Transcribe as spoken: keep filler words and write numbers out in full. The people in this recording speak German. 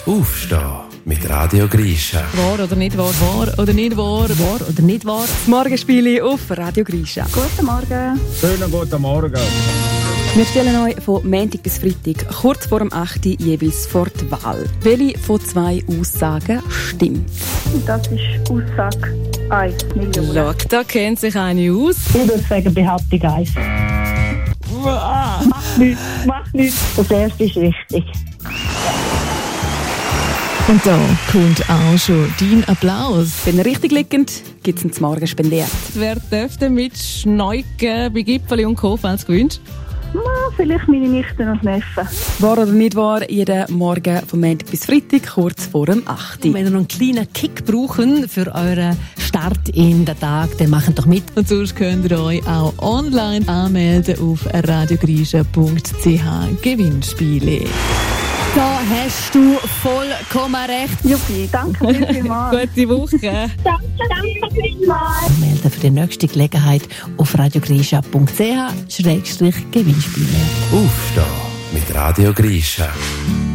Aufstehen mit Radio Grisha. Wahr oder nicht wahr? Wahr oder nicht wahr? Wahr oder nicht wahr? Das Morgenspiel auf Radio Grisha. Guten Morgen. Schönen guten Morgen. Wir stellen euch von Montag bis Freitag kurz vor dem acht Uhr jeweils vor die Wahl. Welche von zwei Aussagen stimmt? Das ist Aussage eins. Schau, da kennt sich eine aus. Ich würde sagen Behauptung eins. Mach nichts, mach nichts. Das erste ist richtig. Und da kommt auch schon dein Applaus. Wenn ihr richtig liegend, gibt es ihn zum Morgen spendiert. Wer dürfte mit Schneuken bei Gipfeli und Kofels gewünscht? Na, vielleicht meine Nichten und Neffen. Wahr oder nicht wahr, jeden Morgen vom Montag bis Freitag, kurz vor dem acht Uhr. Wenn ihr noch einen kleinen Kick brauchen für euren Start in den Tag, dann macht doch mit. Und sonst könnt ihr euch auch online anmelden auf radiogrisha punkt c h Gewinnspiele. Da hast du vollkommen recht. Juppie, danke vielmals. Gute Woche. Danke, danke vielmals. Melden für die nächste Gelegenheit auf radiogrisha punkt c h Gewinnspiele. Aufstehen mit Radio Grisha.